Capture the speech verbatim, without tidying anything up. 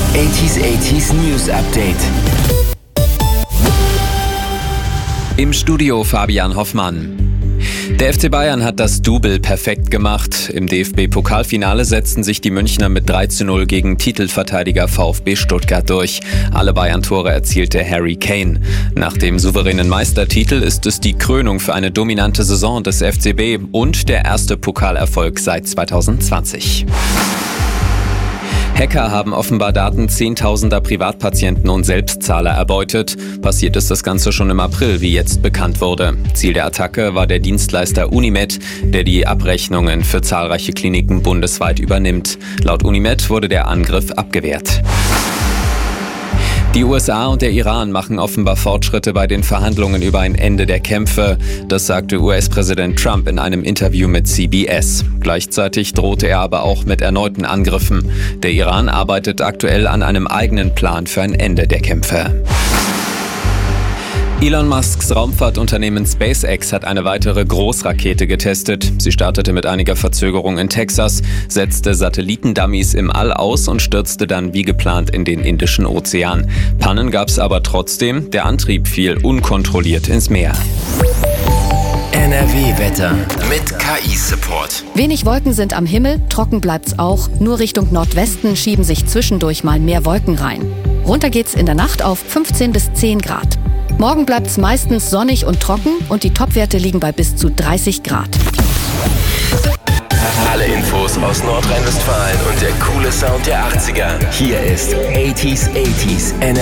achtziger achtziger News Update. Im Studio Fabian Hoffmann. Der F C Bayern hat das Double perfekt gemacht. Im D F B-Pokalfinale setzten sich die Münchner mit drei zu null gegen Titelverteidiger VfB Stuttgart durch. Alle Bayern-Tore erzielte Harry Kane. Nach dem souveränen Meistertitel ist es die Krönung für eine dominante Saison des F C B und der erste Pokalerfolg seit zweitausendzwanzig. Hacker haben offenbar Daten zehntausender Privatpatienten und Selbstzahler erbeutet. Passiert ist das Ganze schon im April, wie jetzt bekannt wurde. Ziel der Attacke war der Dienstleister Unimed, der die Abrechnungen für zahlreiche Kliniken bundesweit übernimmt. Laut Unimed wurde der Angriff abgewehrt. Die U S A und der Iran machen offenbar Fortschritte bei den Verhandlungen über ein Ende der Kämpfe. Das sagte U S-Präsident Trump in einem Interview mit C B S. Gleichzeitig drohte er aber auch mit erneuten Angriffen. Der Iran arbeitet aktuell an einem eigenen Plan für ein Ende der Kämpfe. Elon Musks Raumfahrtunternehmen SpaceX hat eine weitere Großrakete getestet. Sie startete mit einiger Verzögerung in Texas, setzte Satellitendummies im All aus und stürzte dann wie geplant in den Indischen Ozean. Pannen gab es aber trotzdem, der Antrieb fiel unkontrolliert ins Meer. N R W-Wetter mit K I-Support. Wenig Wolken sind am Himmel, trocken bleibt's auch. Nur Richtung Nordwesten schieben sich zwischendurch mal mehr Wolken rein. Runter geht's in der Nacht auf fünfzehn bis zehn Grad. Morgen bleibt's meistens sonnig und trocken und die Topwerte liegen bei bis zu dreißig Grad. Alle Infos aus Nordrhein-Westfalen und der coole Sound der achtziger. Hier ist achtziger achtziger N R W.